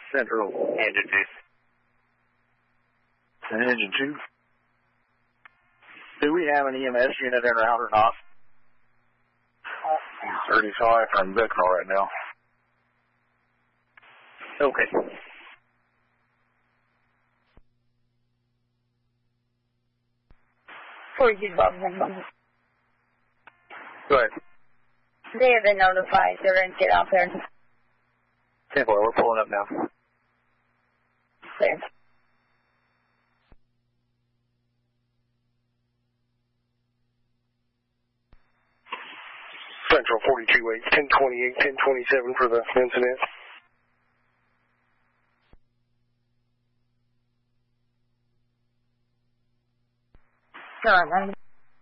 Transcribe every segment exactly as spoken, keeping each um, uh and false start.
Central. Engine two. And engine two. Do we have an E M S unit en route or not? thirty-five from Bicknell right now. Okay. forty-two Bob. Go ahead. They have been notified. They're going to get out there. ten four, we're pulling up now. Clear. Central forty-two eight, ten twenty-eight, ten twenty-seven for the incident. Sure.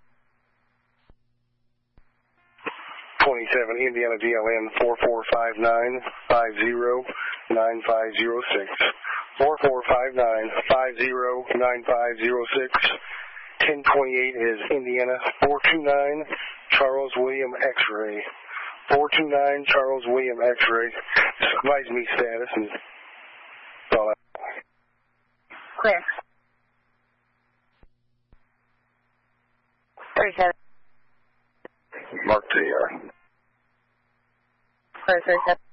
twenty-seven, Indiana D L N four four five nine, five zero nine five zero six. four four five nine, five zero nine five zero six. ten twenty-eight is Indiana four two nine, Charles William X-ray. four two nine, Charles William X-ray. Advise me status and all that. Clear. thirty-seven. Mark T R. Clear, thirty-seven.